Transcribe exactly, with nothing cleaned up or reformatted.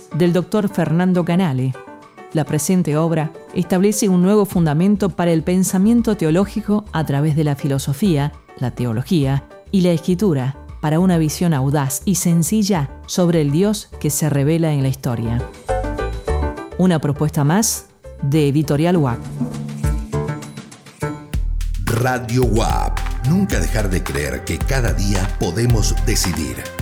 del doctor Fernando Canale. La presente obra establece un nuevo fundamento para el pensamiento teológico a través de la filosofía, la teología y la escritura, para una visión audaz y sencilla sobre el Dios que se revela en la historia. Una propuesta más de Editorial U A P. Radio U A P. Nunca dejar de creer que cada día podemos decidir.